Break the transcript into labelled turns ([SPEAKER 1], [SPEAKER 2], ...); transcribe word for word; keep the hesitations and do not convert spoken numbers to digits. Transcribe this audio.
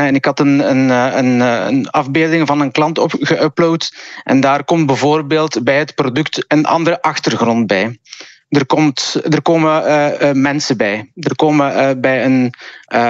[SPEAKER 1] En ik had een, een, een, een afbeelding van een klant op, geüpload en daar komt bijvoorbeeld bij het product een andere achtergrond bij. Er, komt, er komen uh, uh, mensen bij. Er komen uh, bij een... Uh,